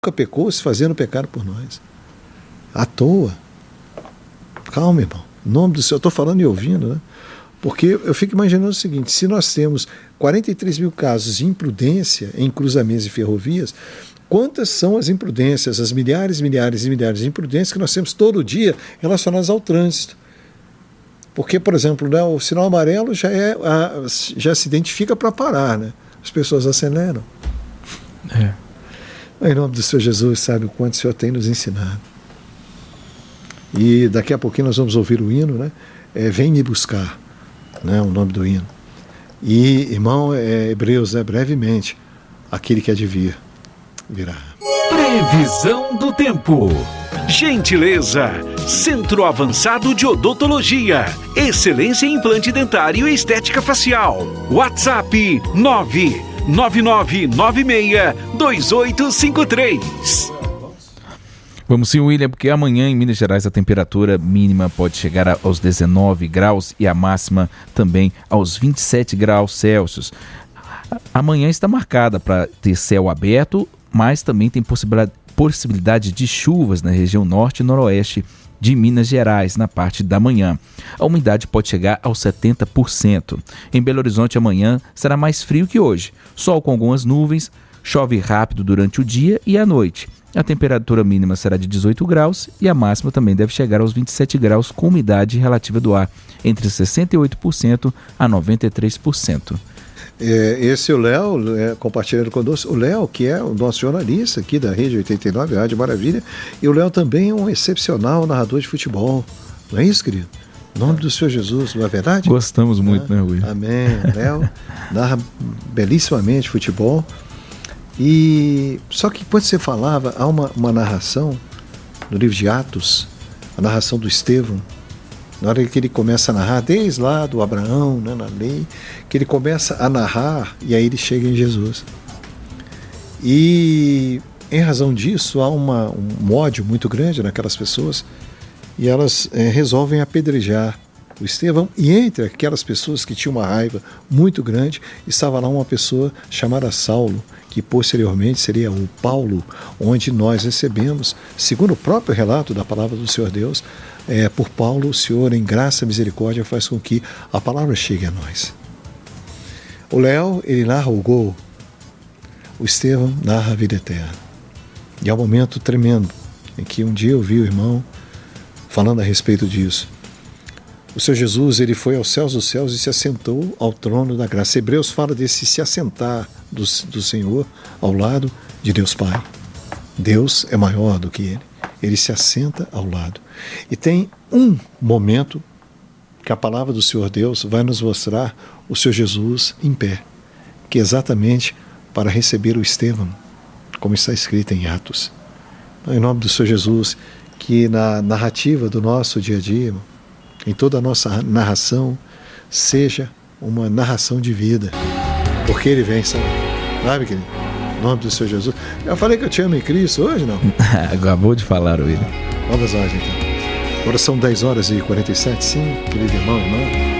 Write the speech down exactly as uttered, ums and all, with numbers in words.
nunca pecou se fazendo pecado por nós. À toa. Calma, irmão. Em nome do Senhor, eu estou falando e ouvindo, né? Porque eu fico imaginando o seguinte: se nós temos quarenta e três mil casos de imprudência em cruzamentos e ferrovias, quantas são as imprudências, as milhares, milhares e milhares de imprudências que nós temos todo dia relacionadas ao trânsito? Porque, por exemplo, né, o sinal amarelo já, é, a, já se identifica para parar, né? As pessoas aceleram. É. Em nome do Senhor Jesus, sabe o quanto o Senhor tem nos ensinado. E daqui a pouquinho nós vamos ouvir o hino, né? É, Vem me buscar, né? O nome do hino. E, irmão, é, Hebreus, né? Brevemente, aquele que há de vir, virá. Previsão do tempo. Gentileza. Centro Avançado de Odontologia. Excelência em implante dentário e estética facial. WhatsApp nove nove nove nove seis dois oito cinco três. Vamos sim, William, porque amanhã em Minas Gerais a temperatura mínima pode chegar aos dezenove graus e a máxima também aos vinte e sete graus Celsius. Amanhã está marcada para ter céu aberto, mas também tem possibilidade, possibilidade de chuvas na região norte e noroeste de Minas Gerais, na parte da manhã. A umidade pode chegar aos setenta por cento. Em Belo Horizonte, amanhã será mais frio que hoje. Sol com algumas nuvens, chove rápido durante o dia e à noite. A temperatura mínima será de dezoito graus e a máxima também deve chegar aos vinte e sete graus, com umidade relativa do ar entre sessenta e oito por cento a noventa e três por cento. É, esse é o Léo, é, compartilhando conosco. O Léo, que é o nosso jornalista aqui da Rede oitenta e nove, Rádio Maravilha. E o Léo também é um excepcional narrador de futebol. Não é isso, querido? Em nome do Senhor Jesus, não é verdade? Gostamos muito, ah, né, Will? Amém. Léo narra belíssimamente futebol. E só que quando você falava, há uma, uma narração no livro de Atos, a narração do Estevão. Na hora que ele começa a narrar, desde lá do Abraão, né, na lei, que ele começa a narrar e aí ele chega em Jesus. E em razão disso há uma, um ódio muito grande naquelas pessoas e elas é, resolvem apedrejar o Estevão. E entre aquelas pessoas que tinham uma raiva muito grande, estava lá uma pessoa chamada Saulo, que posteriormente seria o Paulo, onde nós recebemos, segundo o próprio relato da palavra do Senhor Deus, É, por Paulo, o Senhor, em graça e misericórdia, faz com que a palavra chegue a nós. O Léo, ele narra o gol. O Estevão narra a vida eterna. E é um momento tremendo, em que um dia eu vi o irmão falando a respeito disso. O Senhor Jesus, ele foi aos céus dos céus e se assentou ao trono da graça. Hebreus fala desse se assentar do, do Senhor ao lado de Deus Pai. Deus é maior do que ele. Ele se assenta ao lado. E tem um momento que a palavra do Senhor Deus vai nos mostrar o Senhor Jesus em pé, que é exatamente para receber o Estevão, como está escrito em Atos. Em nome do Senhor Jesus, que na narrativa do nosso dia a dia, em toda a nossa narração, seja uma narração de vida, porque Ele vem, sabe, sabe querido? Em nome do Senhor Jesus. Eu falei que eu te amo em Cristo hoje, não? Acabou de falar, William. Vamos lá, gente. Agora são dez horas e quarenta e sete, sim, querido irmão, irmã.